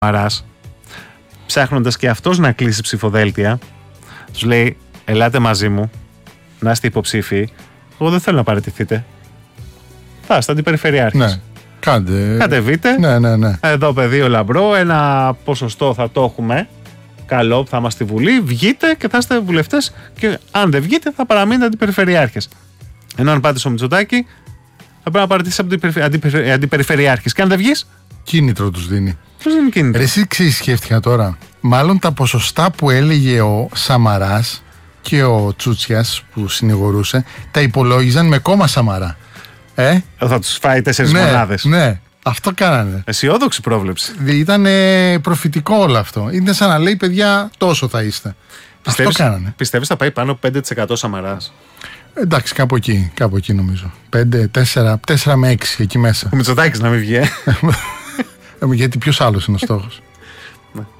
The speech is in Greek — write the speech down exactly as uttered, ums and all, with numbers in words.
Σαμαράς, ψάχνοντας και αυτός να κλείσει ψηφοδέλτια, τους λέει: ελάτε μαζί μου, να είστε υποψήφοι. Εγώ δεν θέλω να παραιτηθείτε. Θα είστε αντιπεριφερειάρχης. Ναι. Κάντε. Κατεβείτε. Ναι, ναι, ναι. Εδώ, πεδίο λαμπρό, ένα ποσοστό θα το έχουμε. Καλό που θα είμαστε στη Βουλή. Βγείτε και θα είστε βουλευτές. Και αν δεν βγείτε, θα παραμείνετε αντιπεριφερειάρχες. Ενώ αν πάτε στο Μητσοτάκη, θα πρέπει να παραιτηθείς αντιπερι... αντιπεριφερειάρχης. Και αν δεν βγεις, κίνητρο τους δίνει. ποιος δίνει κίνητρο. Εσύ ξέρεις, σκέφτηκα τώρα. Μάλλον τα ποσοστά που έλεγε ο Σαμαράς και ο Τσούτσιας που συνηγορούσε, τα υπολόγιζαν με κόμμα Σαμαρά. Ε? Θα τους φάει τέσσερις ναι, μονάδες. Ναι, αυτό κάνανε. Αισιόδοξη πρόβλεψη. Ήταν προφητικό όλο αυτό. Είναι σαν να λέει, παιδιά, τόσο θα είστε. Πιστεύεις, αυτό κάνανε. Πιστεύεις θα πάει πάνω πέντε τοις εκατό Σαμαράς? Εντάξει, κάπου εκεί, κάπου εκεί νομίζω. πέντε, τέσσερα, τέσσερα με έξι εκεί μέσα. Ο Μητσοτάκης να μην βγει. Γιατί ποιος άλλος είναι ο στόχος.